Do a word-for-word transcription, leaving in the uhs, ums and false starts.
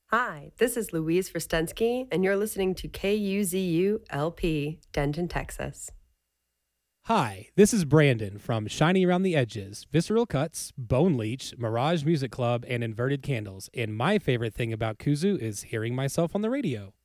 Hi, this is Louise Verstensky, and you're listening to K U Z U L P, Denton, Texas. Hi, this is Brandon from Shiny Around the Edges, Visceral Cuts, Bone Leech, Mirage Music Club, and Inverted Candles. And my favorite thing about Kuzu is hearing myself on the radio.